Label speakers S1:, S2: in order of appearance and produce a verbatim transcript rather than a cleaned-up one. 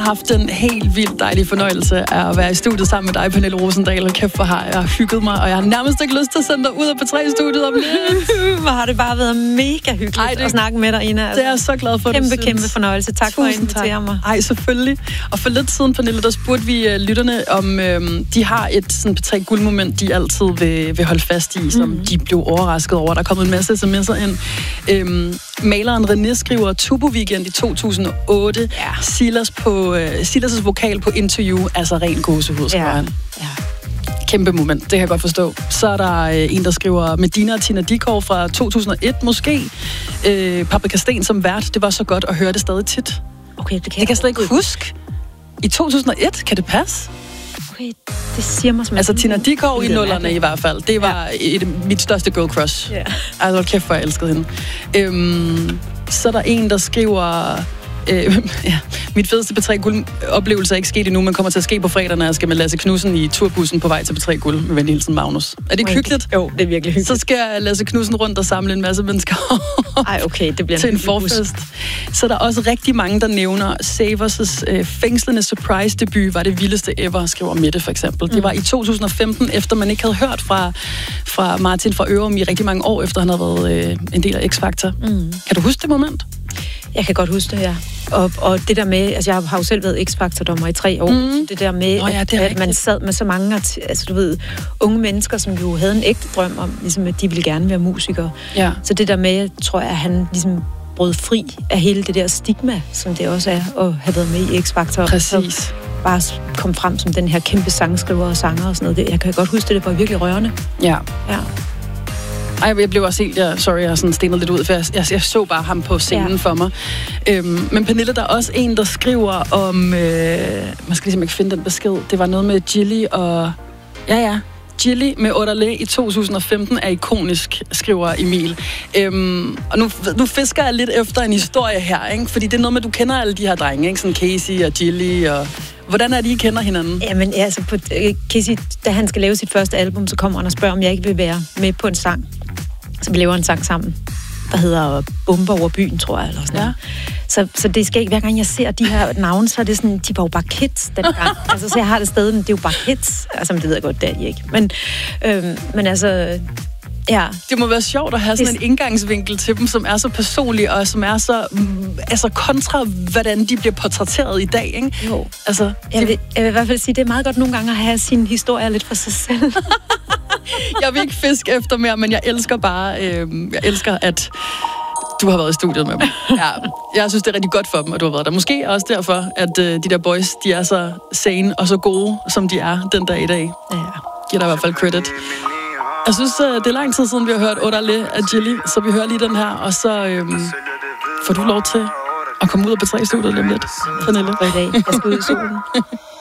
S1: haft den helt vildt dejlige fornøjelse af at være i studiet sammen med dig, Pernille Rosendahl. Og kæft, hvor har jeg hygget mig, og jeg har nærmest ikke lyst til at sende dig ud af P tre-studiet om lidt.
S2: Hvor har det bare været mega hyggeligt Ej, det, at snakke med dig, Ina. Altså,
S1: det er jeg så glad for,
S2: Kæmpe,
S1: du
S2: kæmpe fornøjelse. Tak Tusind for at invitere tak. mig.
S1: Ej, selvfølgelig. Og for lidt siden, Pernille, der spurgte vi uh, lytterne, om øhm, de har et sådan P tre guldmoment, de altid vil, vil holde fast i, som mm. de blev overrasket over. Der er kommet en masse sms'er ind. Øhm, maleren René skriver, Turbo Weekend i to tusind og otte. Ja. Silas på, uh, Silas' vokal på Interview, altså ren gåsehud, skriver ja. han. Ja. Kæmpe moment, det kan jeg godt forstå. Så er der øh, en, der skriver Medina og Tina Dickow fra to tusind og et måske. Øh, Paprika Sten som vært, det var så godt at høre det stadig tit.
S2: Okay, det kan,
S1: det kan jeg slet ikke huske. I to tusind og et, kan det passe?
S2: Okay, det siger mig som
S1: Altså Tina Dickow i nullerne i hvert fald. Det var ja. et, mit største girl crush. Yeah. Altså kæft, hvor jeg elskede hende. Øhm, så er der en, der skriver... Øh, ja. Mit fedeste P tre Guld-oplevelse er ikke sket endnu, men kommer til at ske på fredag, når jeg skal med Lasse Knudsen i turbussen på vej til P tre Guld med venlig hilsen Magnus. Er det ikke hyggeligt?
S2: Jo, det er virkelig hyggeligt.
S1: Så skal Lasse Knudsen rundt og samle en masse mennesker
S2: Ej, okay, det bliver
S1: til en forfest. Så er der også rigtig mange, der nævner Savers' øh, fængslende surprise-debut var det vildeste ever, skriver Mette for eksempel. Mm. Det var i to tusind og femten, efter man ikke havde hørt fra, fra Martin fra Ørum i rigtig mange år, efter han havde været øh, en del af X-Factor. Mm. Kan du huske det moment?
S2: Jeg kan godt huske det, ja. Og, og det der med, altså jeg har jo selv været X-Factor-dommer i tre år, mm. så det der med, Nå, ja, det at, at man sad med så mange, altså du ved, unge mennesker, som jo havde en ægte drøm om, ligesom at de ville gerne være musikere. Ja. Så det der med, tror jeg, at han ligesom brød fri af hele det der stigma, som det også er at have været med i X-Factor.
S1: Præcis.
S2: Bare kom frem som den her kæmpe sangskriver og sanger og sådan noget. Jeg kan godt huske, det var virkelig rørende.
S1: Ja.
S2: Ja.
S1: Ej, jeg blev også helt, jeg, sorry, jeg har sådan stenet lidt ud, for jeg, jeg, jeg så bare ham på scenen ja. for mig. Øhm, men Pernille, der er også en, der skriver om, øh, man skal ligesom ikke finde den besked, det var noget med Gilly og, ja ja, Gilly med Odalé i to tusind og femten er ikonisk, skriver Emil. Øhm, og nu, nu fisker jeg lidt efter en historie her, ikke? Fordi det er noget med, du kender alle de her drenge, ikke? Sådan Casey og Gilly og... Hvordan er det, I kender hinanden?
S2: Jamen, altså, på, Casey, da han skal lave sit første album, så kommer han og spørger, om jeg ikke vil være med på en sang. Så vi laver en sang sammen, der hedder Bomber over byen, tror jeg, eller sådan ja. Så, så det skal ikke, hver gang jeg ser de her navne, så er det sådan, de var jo bare kids dengang. altså, så jeg har det stadig, men det er jo bare kids. Altså, det ved jeg godt, det er de ikke. Men, øhm, men altså... Ja.
S1: Det må være sjovt at have sådan en indgangsvinkel til dem, som er så personlig, og som er så altså kontra, hvordan de bliver portrætteret i dag, ikke?
S2: Jo.
S1: Altså,
S2: jeg, vil, jeg vil i hvert fald sige, det er meget godt nogle gange at have sin historie lidt for sig selv.
S1: Jeg vil ikke fiske efter mere, men jeg elsker bare, øh, jeg elsker, at du har været i studiet med dem. Ja, jeg synes, det er rigtig godt for dem, at du har været der. Måske også derfor, at øh, de der boys, de er så sane og så gode, som de er den dag i dag.
S2: Ja.
S1: Giver dig i hvert fald credit. Jeg synes, det er lang tid siden, vi har hørt Odalé af Gilly, så vi hører lige den her, og så øhm, får du lov til at komme ud af P tre-studiet lidt, Pernille.
S2: I dag. Jeg skal ud i solen.